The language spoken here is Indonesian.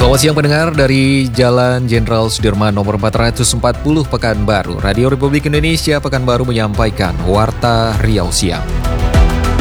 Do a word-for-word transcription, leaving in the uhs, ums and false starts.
Selamat siang pendengar dari Jalan Jenderal Sudirman nomor empat ratus empat puluh Pekanbaru. Radio Republik Indonesia Pekanbaru menyampaikan Warta Riau Siang.